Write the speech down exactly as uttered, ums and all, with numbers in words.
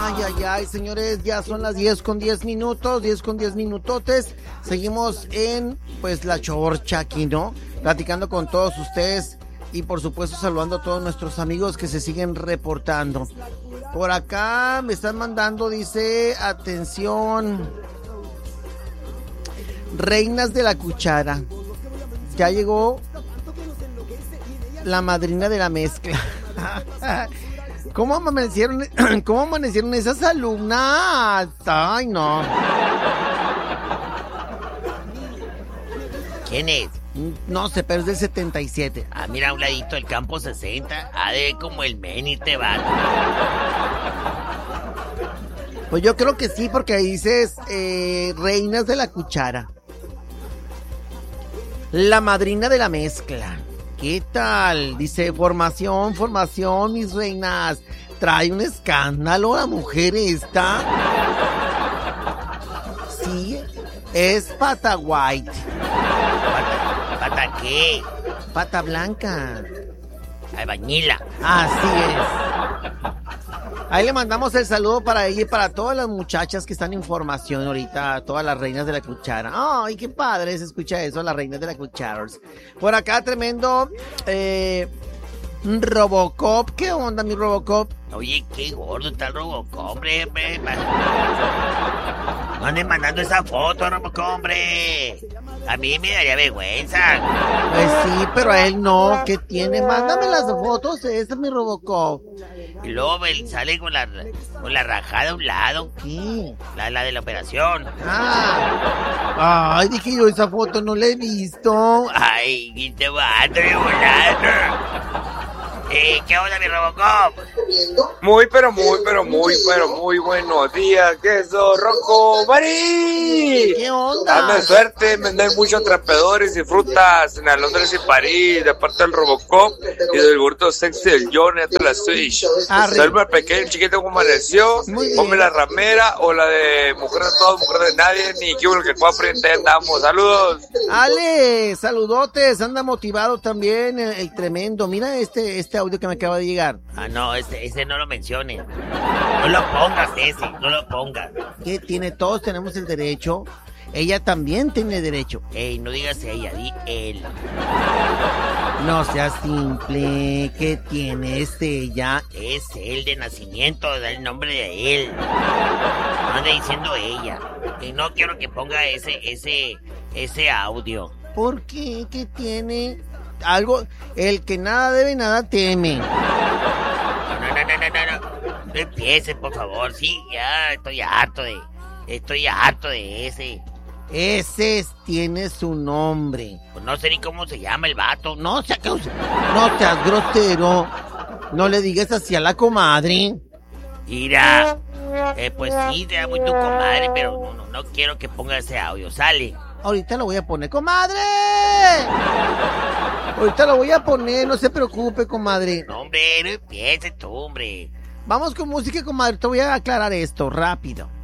Ay, ay, ay, señores, ya son las diez con diez minutos, diez con diez minutotes. Seguimos en, pues, la chorcha aquí, ¿no? Platicando con todos ustedes y, por supuesto, saludando a todos nuestros amigos que se siguen reportando. Por acá me están mandando, dice, atención, reinas de la cuchara. Ya llegó la madrina de la mezcla. ¿Cómo amanecieron, cómo amanecieron esas alumnas? Ay, no. ¿Quién es? No sé, pero es del setenta y siete. Ah, mira, a un ladito del campo sesenta. Ah, de como el Meni te va. Pues yo creo que sí, porque ahí dices eh, reinas de la cuchara. La madrina de la mezcla. ¿Qué tal? Dice, formación, formación, mis reinas. Trae un escándalo la mujer esta. Sí, es pata white. ¿Pata, pata qué? Pata blanca. Albañila. Así es. Ahí le mandamos el saludo para ella y para todas las muchachas que están en formación ahorita, todas las reinas de la cuchara. Ay, qué padre se escucha eso, las reinas de la cuchara. Por acá tremendo eh, Robocop. ¿Qué onda, mi Robocop? Oye, qué gordo está el Robocop, hombre. No anden mandando esa foto, Robocop, hombre. A mí me daría vergüenza. Pues sí, pero a él no. ¿Qué tiene? Mándame las fotos, esa es mi Robocop. Y luego él sale con la, con la rajada a un lado. ¿Qué? La, la de la operación. Ah. Ay, dije yo, esa foto no la he visto. Ay, ¿qué te va a traer volando? Eh, ¿qué onda, mi Robocop? Muy, pero muy, pero muy, pero muy buenos días, queso rojo, Marí. ¿Qué onda? Dame suerte, vender muchos trapeadores y frutas en Londres y París, de parte del Robocop y del burrito sexy del Johnny hasta la Switch. Salve al pequeño chiquito como amaneció, ponme la ramera o la de mujer de todos, mujer de nadie, ni que uno que pueda frente andamos. Saludos. Ale, saludotes, anda motivado también el, el tremendo. Mira este, este audio que me acaba de llegar. Ah, no, ese, ese no lo menciones. No lo pongas ese, no lo pongas. ¿Qué tiene? Todos tenemos el derecho. Ella también tiene derecho. Ey, no digas ella, di él. No seas simple. ¿Qué tiene este ella? Es él de nacimiento, da el nombre de él. No anda diciendo ella. Y no quiero que ponga ese, ese, ese audio. ¿Por qué? ¿Qué tiene? Algo, el que nada debe, nada teme. No, no, no, no, no, no. No empieces, por favor. Sí, ya estoy harto de, estoy harto de ese. Ese tiene su nombre. Pues no sé ni cómo se llama el vato. No seas, no seas grosero. No le digas así a la comadre. Mira, eh, pues sí, te da muy tu comadre, pero no, no, no quiero que ponga ese audio. Sale. Ahorita lo voy a poner, comadre. Ahorita lo voy a poner, no se preocupe, comadre. No, hombre, no empieces tú, hombre. Vamos con música, comadre. Te voy a aclarar esto rápido.